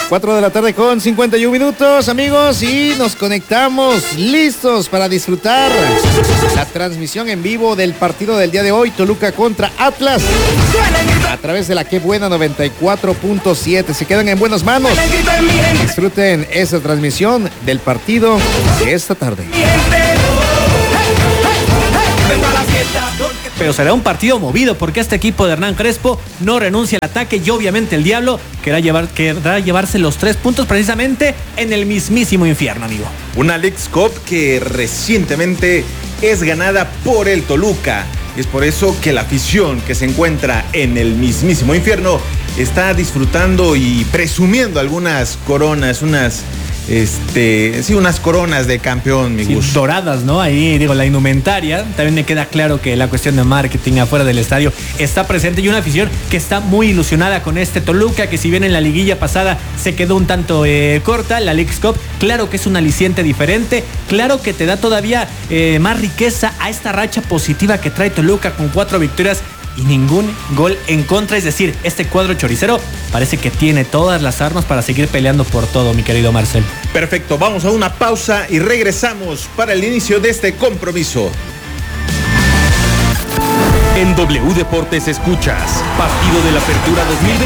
4 de la tarde con 51 minutos, amigos, y nos conectamos listos para disfrutar la transmisión en vivo del partido del día de hoy, Toluca contra Atlas, a través de la Que Buena 94.7. Se quedan en buenas manos. Disfruten esa transmisión del partido de esta tarde. Pero será un partido movido porque este equipo de Hernán Crespo no renuncia al ataque y obviamente el Diablo querrá llevarse los 3 puntos precisamente en el mismísimo infierno, amigo. Una Leagues Cup que recientemente es ganada por el Toluca. Es por eso que la afición que se encuentra en el mismísimo infierno está disfrutando y presumiendo algunas coronas, unas coronas de campeón, mi Gus. Doradas, ¿no? Ahí, digo, la indumentaria. También me queda claro que la cuestión de marketing afuera del estadio está presente y una afición que está muy ilusionada con este Toluca, que si bien en la liguilla pasada se quedó un tanto corta, la Leagues Cup, claro que es un aliciente diferente, claro que te da todavía más riqueza a esta racha positiva que trae Toluca con 4 victorias y ningún gol en contra. Es decir, este cuadro choricero parece que tiene todas las armas para seguir peleando por todo, mi querido Marcel. Perfecto, vamos a una pausa y regresamos para el inicio de este compromiso. En W Deportes escuchas Partido de la Apertura 2020.